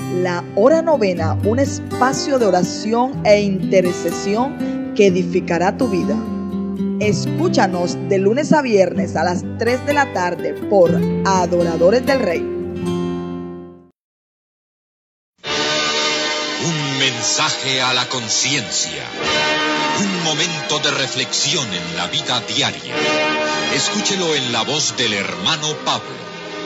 La Hora Novena, un espacio de oración e intercesión que edificará tu vida. Escúchanos de lunes a viernes a las 3 de la tarde por Adoradores del Rey. Un mensaje a la conciencia. Un momento de reflexión en la vida diaria. Escúchelo en la voz del hermano Pablo.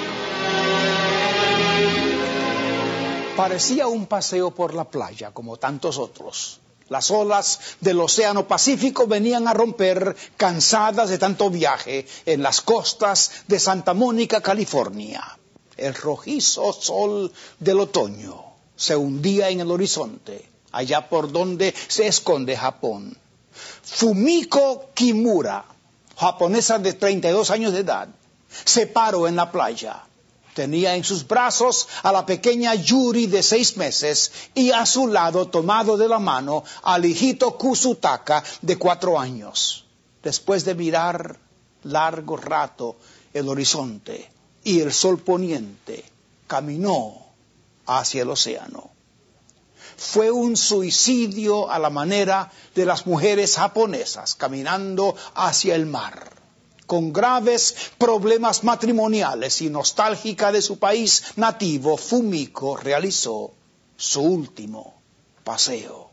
Parecía un paseo por la playa, como tantos otros. Las olas del Océano Pacífico venían a romper, cansadas de tanto viaje, en las costas de Santa Mónica, California. El rojizo sol del otoño se hundía en el horizonte, allá por donde se esconde Japón. Fumiko Kimura, japonesa de 32 años de edad, se paró en la playa. Tenía en sus brazos a la pequeña Yuri de 6 meses y a su lado, tomado de la mano, al hijito Kusutaka de 4 años. Después de mirar largo rato el horizonte y el sol poniente, caminó hacia el océano. Fue un suicidio a la manera de las mujeres japonesas, caminando hacia el mar. Con graves problemas matrimoniales y nostálgica de su país nativo, Fumiko realizó su último paseo.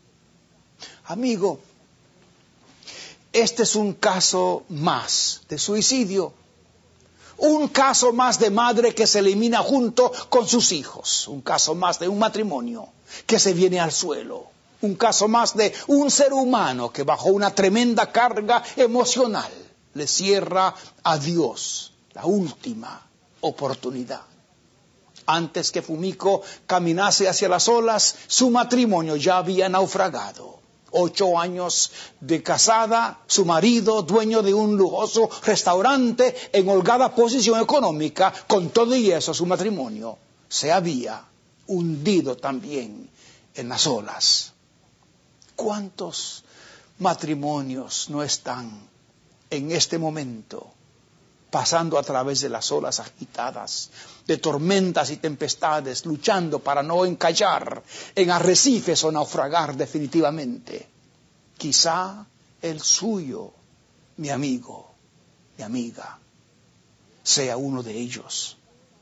Amigo, este es un caso más de suicidio. Un caso más de madre que se elimina junto con sus hijos. Un caso más de un matrimonio que se viene al suelo. Un caso más de un ser humano que bajo una tremenda carga emocional le cierra a Dios la última oportunidad. Antes que Fumiko caminase hacia las olas, su matrimonio ya había naufragado. 8 años de casada, su marido, dueño de un lujoso restaurante en holgada posición económica, con todo y eso su matrimonio se había hundido también en las olas. ¿Cuántos matrimonios no están en este momento pasando a través de las olas agitadas, de tormentas y tempestades, luchando para no encallar en arrecifes o naufragar definitivamente? Quizá el suyo, mi amigo, mi amiga, sea uno de ellos.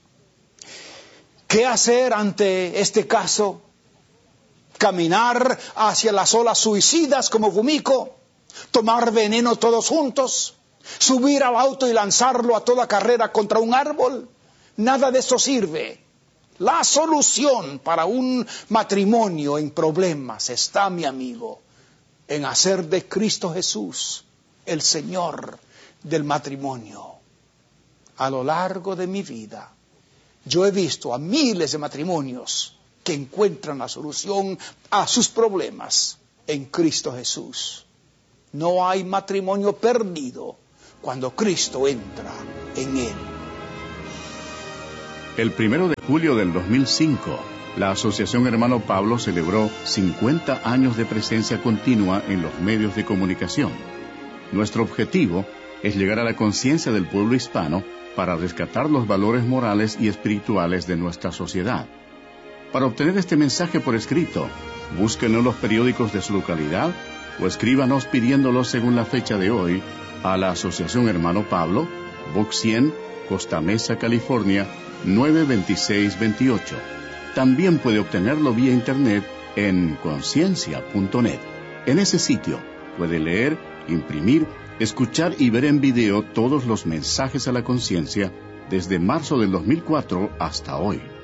¿Qué hacer ante este caso? ¿Caminar hacia las olas suicidas como Fumiko? ¿Tomar veneno todos juntos? ¿Subir al auto y lanzarlo a toda carrera contra un árbol? Nada de eso sirve. La solución para un matrimonio en problemas está, mi amigo, en hacer de Cristo Jesús el Señor del matrimonio. A lo largo de mi vida, yo he visto a miles de matrimonios que encuentran la solución a sus problemas en Cristo Jesús. No hay matrimonio perdido cuando Cristo entra en él. El 1 de julio del 2005, la Asociación Hermano Pablo celebró 50 años de presencia continua en los medios de comunicación. Nuestro objetivo es llegar a la conciencia del pueblo hispano para rescatar los valores morales y espirituales de nuestra sociedad. Para obtener este mensaje por escrito, búsquenlo en los periódicos de su localidad o escríbanos pidiéndolo según la fecha de hoy a la Asociación Hermano Pablo, Box 100, Costa Mesa, California, 92628. También puede obtenerlo vía internet en conciencia.net. En ese sitio puede leer, imprimir, escuchar y ver en video todos los mensajes a la conciencia desde marzo del 2004 hasta hoy.